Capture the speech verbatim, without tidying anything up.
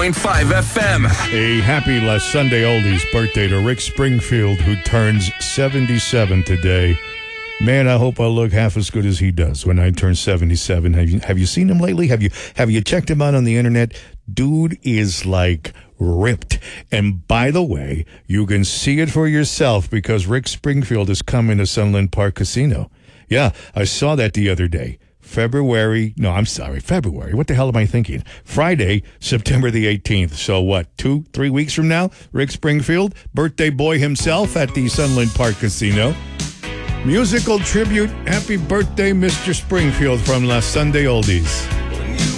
point five F M. A happy last Sunday oldies birthday to Rick Springfield, who turns seventy-seven today. Man, I hope I look half as good as he does when I turn seventy-seven. Have you have you seen him lately? Have you have you checked him out on the internet? Dude is like ripped. And by the way, you can see it for yourself because Rick Springfield is coming to Sunland Park Casino. Yeah, I saw that the other day. February, no, I'm sorry, February. What the hell am I thinking? Friday, September the eighteenth. So what, two, three weeks from now, Rick Springfield, birthday boy himself at the Sunland Park Casino. Musical tribute, happy birthday, Mister Springfield from Last Sunday Oldies.